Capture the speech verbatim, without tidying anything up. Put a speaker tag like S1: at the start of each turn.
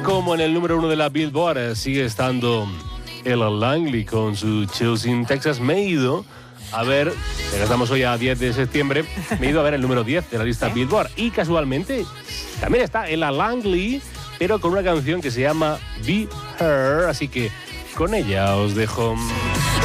S1: como en el número uno de la Billboard sigue estando Ella Langley con su Chills in Texas, me he ido a ver, ya que estamos hoy a diez de septiembre, me he ido a ver el número diez de la lista Billboard. Y casualmente también está Ella Langley, pero con una canción que se llama Be Her, así que con ella os dejo.